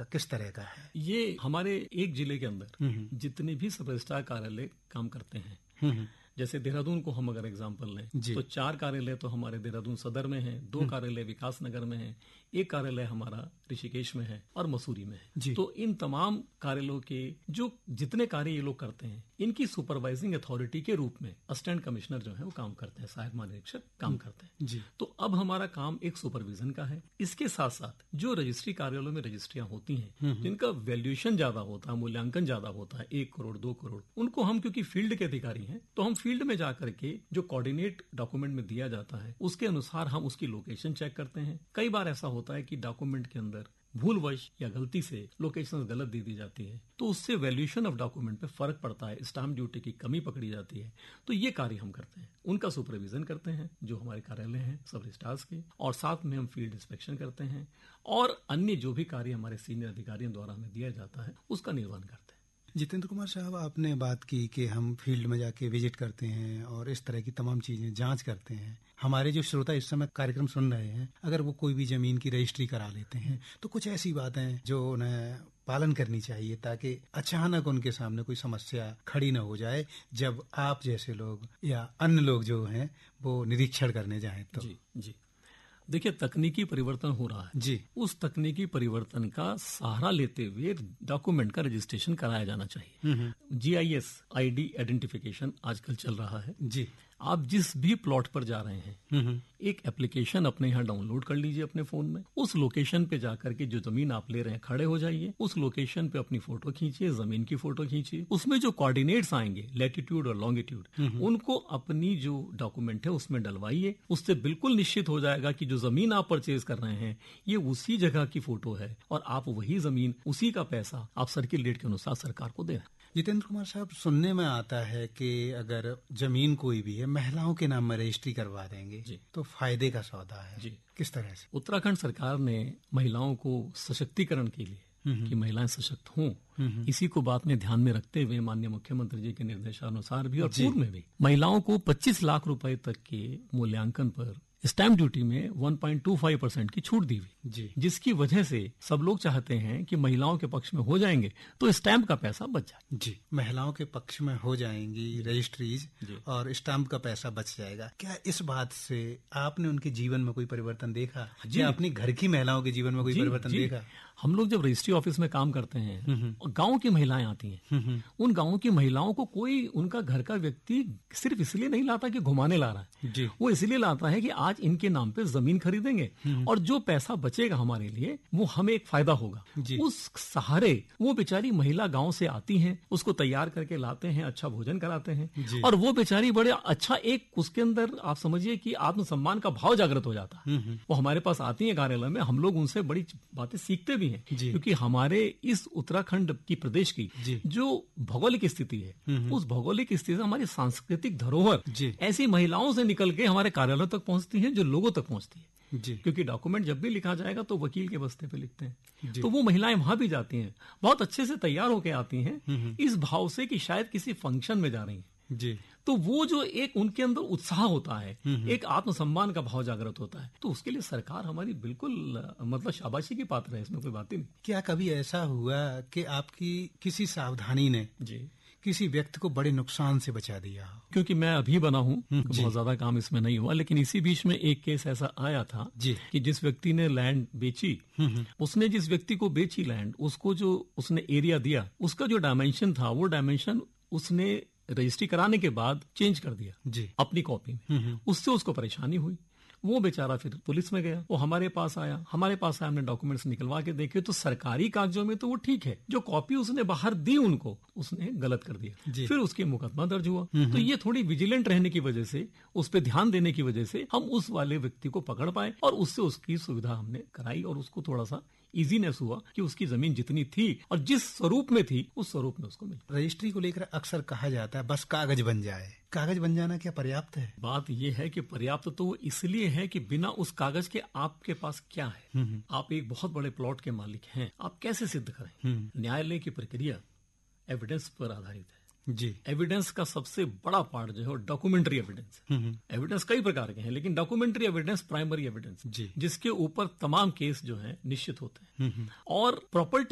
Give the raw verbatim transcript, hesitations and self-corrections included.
आपका किस तरह का है? ये हमारे एक जिले के अंदर जितने भी सब रजिस्ट्रार कार्यालय काम करते हैं, जैसे देहरादून को हम अगर एग्जांपल लें तो चार कार्यालय तो हमारे देहरादून सदर में है, दो कार्यालय विकास नगर में है, एक कार्यालय हमारा ऋषिकेश में है और मसूरी में है। तो इन तमाम कार्यालयों के जो जितने कार्य ये लोग करते हैं, इनकी सुपरवाइजिंग अथॉरिटी के रूप में असिस्टेंट कमिश्नर जो है वो काम करते हैं, सहायक महानिरीक्षक काम करते हैं जी। तो अब हमारा काम एक सुपरविजन का है। इसके साथ साथ जो रजिस्ट्री कार्यालयों में रजिस्ट्रियां होती हैं, जिनका वैल्यूएशन ज्यादा होता है, मूल्यांकन ज्यादा होता है, एक करोड़ दो करोड़, उनको हम क्योंकि फील्ड के अधिकारी हैं तो हम फील्ड में जाकर के जो कोऑर्डिनेट डॉक्यूमेंट में दिया जाता है उसके अनुसार हम उसकी लोकेशन चेक करते हैं। कई बार ऐसा होता है कि डॉक्यूमेंट के अंदर भूलवश या गलती से लोकेशन गलत दे दी जाती है, तो उससे वैल्यूएशन ऑफ डॉक्यूमेंट पे फर्क पड़ता है, स्टाम्प ड्यूटी की कमी पकड़ी जाती है। तो ये कार्य हम करते हैं, उनका सुपरविजन करते हैं जो हमारे कार्यालय हैं सब रजिस्ट्रार्स के, और साथ में हम फील्ड इंस्पेक्शन करते हैं और अन्य जो भी कार्य हमारे सीनियर अधिकारियों द्वारा हमें दिया जाता है उसका निर्वहन करते हैं। जितेंद्र कुमार साहब, आपने बात की कि हम फील्ड में जाके विजिट करते हैं और इस तरह की तमाम चीजें जांच करते हैं। हमारे जो श्रोता इस समय कार्यक्रम सुन रहे हैं, अगर वो कोई भी जमीन की रजिस्ट्री करा लेते हैं तो कुछ ऐसी बातें जो उन्हें पालन करनी चाहिए ताकि अचानक उनके सामने कोई समस्या खड़ी न हो जाए जब आप जैसे लोग या अन्य लोग जो हैं वो निरीक्षण करने जाएं तो। जी जी देखिए, तकनीकी परिवर्तन हो रहा है जी। उस तकनीकी परिवर्तन का सहारा लेते हुए डॉक्यूमेंट का रजिस्ट्रेशन कराया जाना चाहिए। जीआईएस आईडी आइडेंटिफिकेशन आजकल चल रहा है जी। आप जिस भी प्लॉट पर जा रहे हैं एक एप्लीकेशन अपने यहाँ डाउनलोड कर लीजिए अपने फोन में, उस लोकेशन पे जाकर के जो जमीन आप ले रहे हैं खड़े हो जाइए, उस लोकेशन पे अपनी फोटो खींचिए, जमीन की फोटो खींचिए, उसमें जो कोऑर्डिनेट्स आएंगे लैटिट्यूड और लॉन्गिट्यूड उनको अपनी जो डॉक्यूमेंट है उसमें डलवाइए। उससे बिल्कुल निश्चित हो जाएगा कि जो जमीन आप परचेज कर रहे हैं ये उसी जगह की फोटो है और आप वही जमीन उसी का पैसा आप सर्किल रेट के अनुसार सरकार को दे रहे हैं। जितेंद्र कुमार साहब, सुनने में आता है कि अगर जमीन कोई भी है महिलाओं के नाम में रजिस्ट्री करवा देंगे तो फायदे का सौदा है जी। किस तरह से? उत्तराखंड सरकार ने महिलाओं को सशक्तिकरण के लिए कि महिलाएं सशक्त हों, इसी को बात में ध्यान में रखते हुए माननीय मुख्यमंत्री जी के निर्देशानुसार भी और पूर्व में भी महिलाओं को पच्चीस लाख रुपए तक के मूल्यांकन पर स्टैम्प ड्यूटी में एक पॉइंट दो पाँच परसेंट की छूट दी हुई, जिसकी वजह से सब लोग चाहते हैं कि महिलाओं के पक्ष में हो जाएंगे तो स्टैम्प का पैसा बच जाए जी। महिलाओं के पक्ष में हो जाएंगी रजिस्ट्रीज और स्टैम्प का पैसा बच जाएगा। क्या इस बात से आपने उनके जीवन में कोई परिवर्तन देखा जी? अपनी घर की महिलाओं के जीवन में कोई परिवर्तन जी, देखा? हम लोग जब रजिस्ट्री ऑफिस में काम करते हैं और गाँव की महिलाएं आती हैं, उन गाँव की महिलाओं को कोई उनका घर का व्यक्ति सिर्फ इसलिए नहीं लाता कि घुमाने ला रहा है, वो इसलिए लाता है कि आज इनके नाम पे जमीन खरीदेंगे और जो पैसा बचेगा हमारे लिए वो हमें एक फायदा होगा। उस सहारे वो बेचारी महिला गांव से आती हैं, उसको तैयार करके लाते हैं, अच्छा भोजन कराते हैं और वो बेचारी बड़े अच्छा एक उसके अंदर आप समझिए कि आत्मसम्मान का भाव जागृत हो जाता है। वो हमारे पास आती है कार्यालय में, हम लोग उनसे बड़ी बातें सीखते भी हैं क्योंकि हमारे इस उत्तराखंड की प्रदेश की जो भौगोलिक स्थिति है उस भौगोलिक स्थिति से हमारी सांस्कृतिक धरोहर ऐसी महिलाओं से निकल के हमारे कार्यालय तक पहुंचती है जो लोगों तक पहुंचती है जी। क्योंकि डॉक्यूमेंट जब भी लिखा जाएगा तो वकील के बस्ते पे लिखते हैं, तो वो महिलाएं वहां भी जाती हैं, बहुत अच्छे से तैयार होकर आती हैं इस भाव से कि शायद किसी फंक्शन में जा रही हैं जी। तो वो जो एक उनके अंदर उत्साह होता है, एक आत्मसम्मान का भाव जागृत होता है, तो उसके लिए सरकार हमारी बिल्कुल मतलब शाबाशी की पात्र है, इसमें कोई बात ही नहीं। क्या कभी ऐसा हुआ कि आपकी किसी सावधानी ने जी किसी व्यक्ति को बड़े नुकसान से बचा दिया? क्योंकि मैं अभी बना हूँ, बहुत ज्यादा काम इसमें नहीं हुआ, लेकिन इसी बीच में एक केस ऐसा आया था जी। कि जिस व्यक्ति ने लैंड बेची, उसने जिस व्यक्ति को बेची लैंड, उसको जो उसने एरिया दिया, उसका जो डायमेंशन था वो डायमेंशन उसने रजिस्ट्री कराने के बाद चेंज कर दिया जी अपनी कॉपी में। उससे उसको परेशानी हुई, वो बेचारा फिर पुलिस में गया, वो हमारे पास आया, हमारे पास आया, हमने डॉक्यूमेंट्स निकलवा के देखे तो सरकारी कागजों में तो वो ठीक है, जो कॉपी उसने बाहर दी उनको उसने गलत कर दिया, फिर उसके मुकदमा दर्ज हुआ। तो ये थोड़ी विजिलेंट रहने की वजह से, उस पर ध्यान देने की वजह से हम उस वाले व्यक्ति को पकड़ पाए और उससे उसकी सुविधा हमने कराई और उसको थोड़ा सा इजीनेस हुआ कि उसकी जमीन जितनी थी और जिस स्वरूप में थी उस स्वरूप में उसको मिली। रजिस्ट्री को लेकर अक्सर कहा जाता है बस कागज बन जाए, कागज बन जाना क्या पर्याप्त है? बात यह है कि पर्याप्त तो इसलिए है कि बिना उस कागज के आपके पास क्या है? आप एक बहुत बड़े प्लॉट के मालिक हैं, आप कैसे सिद्ध करें? न्यायालय की प्रक्रिया एविडेंस पर आधारित है जी। एविडेंस का सबसे बड़ा पार्ट जो है डॉक्यूमेंट्री एविडेंस। एविडेंस कई प्रकार के हैं लेकिन डॉक्यूमेंट्री एविडेंस प्राइमरी एविडेंस, जिसके ऊपर तमाम केस जो है निश्चित होते हैं। और प्रॉपर्टी